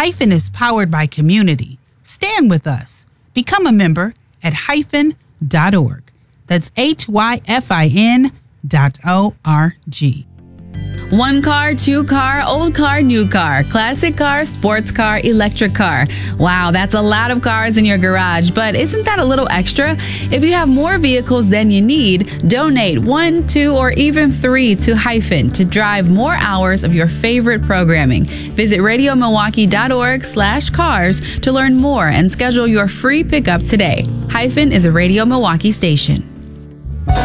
Hyphen is powered by community. Stand with us. Become a member at hyphen.org. That's hyphin.org. One car, two car, old car, new car, classic car, sports car, electric car. Wow, that's a lot of cars in your garage, but isn't that a little extra? If you have more vehicles than you need, donate 1, 2, or even 3 to Hyphen to drive more hours of your favorite programming. Visit radiomilwaukee.org/cars to learn more and schedule your free pickup today. Hyphen is a Radio Milwaukee station.